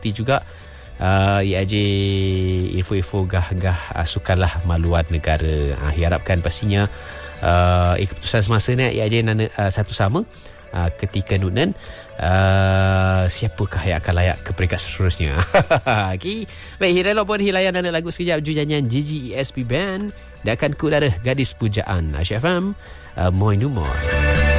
juga IAJ info-info gah sukanlah maluan negara. Harapkan pastinya keputusan semasa ni IAJ satu sama ketika Nunan siapakah yang akan layak ke peringkat seterusnya. Okay. Baik, Hirelok pun hilayan dan lagu sekejap Jujanyan GGESP Band dan akan ku udara Gadis Pujaan Aisyah FM Moin Dumor.